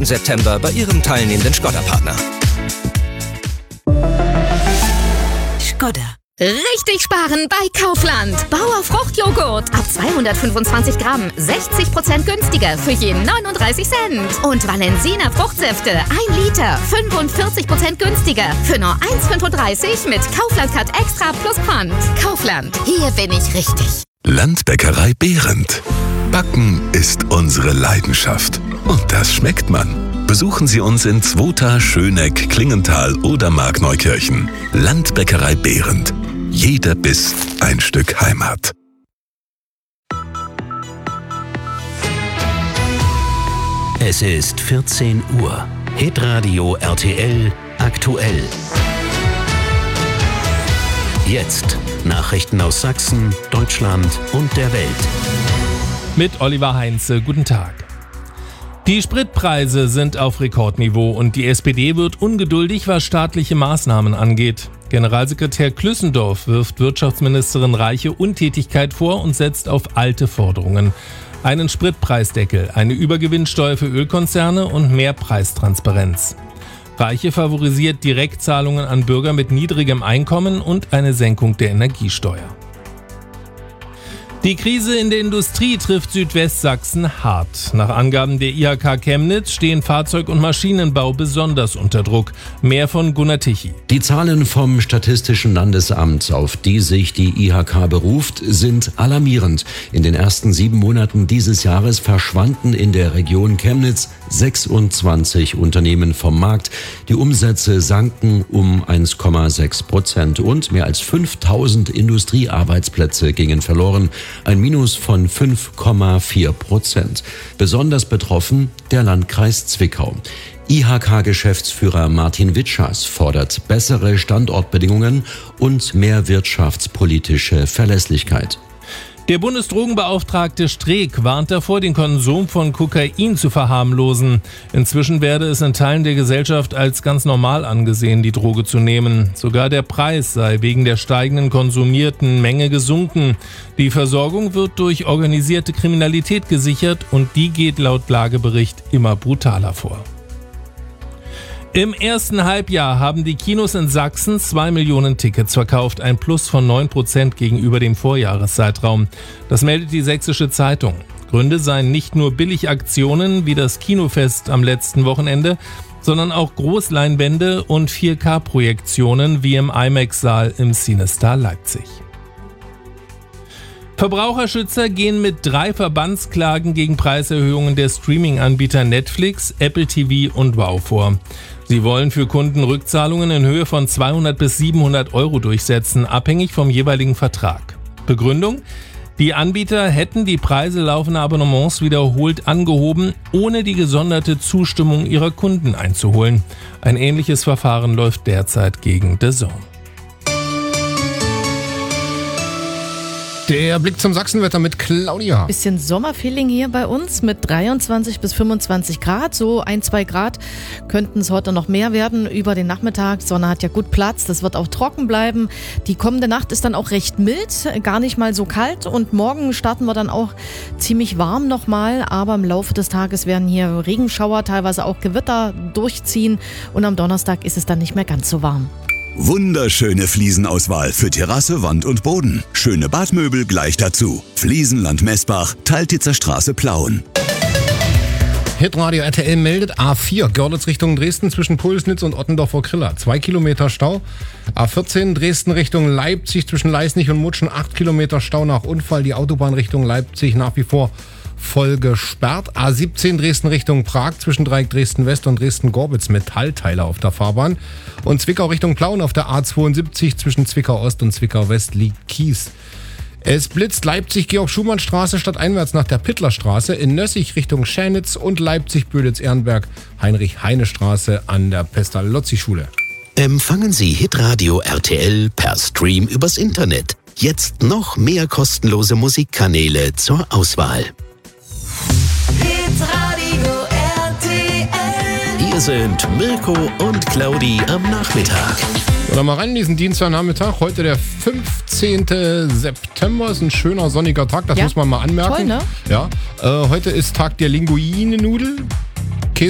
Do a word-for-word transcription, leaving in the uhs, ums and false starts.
September bei Ihrem teilnehmenden Škoda-Partner. Škoda. Richtig sparen bei Kaufland. Bauer Fruchtjoghurt. Ab zweihundertfünfundzwanzig Gramm. sechzig Prozent günstiger für jeden neununddreißig Cent. Und Valensina Fruchtsäfte. ein Liter. fünfundvierzig Prozent günstiger für nur eins Komma fünfunddreißig mit Kaufland Cut Extra plus Pfand. Kaufland. Hier bin ich richtig. Landbäckerei Behrendt. Backen ist unsere Leidenschaft. Und das schmeckt man. Besuchen Sie uns in Zwota, Schöneck, Klingenthal oder Markneukirchen. Landbäckerei Behrendt. Jeder Biss ein Stück Heimat. Es ist vierzehn Uhr. Hitradio R T L aktuell. Jetzt Nachrichten aus Sachsen, Deutschland und der Welt. Mit Oliver Heinze, guten Tag. Die Spritpreise sind auf Rekordniveau und die S P D wird ungeduldig, was staatliche Maßnahmen angeht. Generalsekretär Klüssendorf wirft Wirtschaftsministerin Reiche Untätigkeit vor und setzt auf alte Forderungen. Einen Spritpreisdeckel, eine Übergewinnsteuer für Ölkonzerne und mehr Preistransparenz. Reiche favorisiert Direktzahlungen an Bürger mit niedrigem Einkommen und eine Senkung der Energiesteuer. Die Krise in der Industrie trifft Südwestsachsen hart. Nach Angaben der I H K Chemnitz stehen Fahrzeug- und Maschinenbau besonders unter Druck. Mehr von Gunnar Tichy. Die Zahlen vom Statistischen Landesamt, auf die sich die I H K beruft, sind alarmierend. In den ersten sieben Monaten dieses Jahres verschwanden in der Region Chemnitz sechsundzwanzig Unternehmen vom Markt. Die Umsätze sanken um eins Komma sechs Prozent und mehr als fünftausend Industriearbeitsplätze gingen verloren. Ein Minus von fünf Komma vier Prozent. Besonders betroffen der Landkreis Zwickau. I H K-Geschäftsführer Martin Witschas fordert bessere Standortbedingungen und mehr wirtschaftspolitische Verlässlichkeit. Der Bundesdrogenbeauftragte Streeck warnt davor, den Konsum von Kokain zu verharmlosen. Inzwischen werde es in Teilen der Gesellschaft als ganz normal angesehen, die Droge zu nehmen. Sogar der Preis sei wegen der steigenden konsumierten Menge gesunken. Die Versorgung wird durch organisierte Kriminalität gesichert und die geht laut Lagebericht immer brutaler vor. Im ersten Halbjahr haben die Kinos in Sachsen zwei Millionen Tickets verkauft, ein Plus von neun Prozent gegenüber dem Vorjahreszeitraum. Das meldet die Sächsische Zeitung. Gründe seien nicht nur Billigaktionen wie das Kinofest am letzten Wochenende, sondern auch Großleinwände und vier K-Projektionen wie im IMAX-Saal im CineStar Leipzig. Verbraucherschützer gehen mit drei Verbandsklagen gegen Preiserhöhungen der Streaming-Anbieter Netflix, Apple T V und Wow vor. Sie wollen für Kunden Rückzahlungen in Höhe von zweihundert bis siebenhundert Euro durchsetzen, abhängig vom jeweiligen Vertrag. Begründung? Die Anbieter hätten die Preise laufender Abonnements wiederholt angehoben, ohne die gesonderte Zustimmung ihrer Kunden einzuholen. Ein ähnliches Verfahren läuft derzeit gegen D A Z N. Der Blick zum Sachsenwetter mit Claudia. Bisschen Sommerfeeling hier bei uns mit dreiundzwanzig bis fünfundzwanzig Grad. So ein, zwei Grad könnten es heute noch mehr werden über den Nachmittag. Sonne hat ja gut Platz, das wird auch trocken bleiben. Die kommende Nacht ist dann auch recht mild, gar nicht mal so kalt. Und morgen starten wir dann auch ziemlich warm nochmal. Aber im Laufe des Tages werden hier Regenschauer, teilweise auch Gewitter durchziehen. Und am Donnerstag ist es dann nicht mehr ganz so warm. Wunderschöne Fliesenauswahl für Terrasse, Wand und Boden. Schöne Badmöbel gleich dazu. Fliesenland Messbach, Teiltitzer Straße Plauen. Hitradio R T L meldet A vier, Görlitz Richtung Dresden zwischen Pulsnitz und Ottendorf vor Krilla. Zwei Kilometer Stau. A vierzehn, Dresden Richtung Leipzig zwischen Leisnig und Mutschen. Acht Kilometer Stau nach Unfall. Die Autobahn Richtung Leipzig nach wie vor voll gesperrt. A siebzehn, Dresden Richtung Prag zwischen Dreieck Dresden West und Dresden-Gorbitz. Metallteile auf der Fahrbahn. Und Zwickau Richtung Plauen auf der A zweiundsiebzig zwischen Zwickau Ost und Zwickau West liegt Kies. Es blitzt Leipzig Georg-Schumann-Straße stadteinwärts nach der Pittlerstraße, in Nössig Richtung Schänitz und Leipzig-Böditz-Ehrenberg Heinrich-Heine-Straße an der Pestalozzi-Schule. Empfangen Sie Hitradio R T L per Stream übers Internet. Jetzt noch mehr kostenlose Musikkanäle zur Auswahl. Hitradio R T L. Hier sind Mirko und Claudi am Nachmittag. Oder mal rein diesen Dienstagnachmittag. Heute der fünfzehnten September. Ist ein schöner sonniger Tag, das ja, muss man mal anmerken. Toll, ne? Ja. Äh, heute ist Tag der Linguinenudel.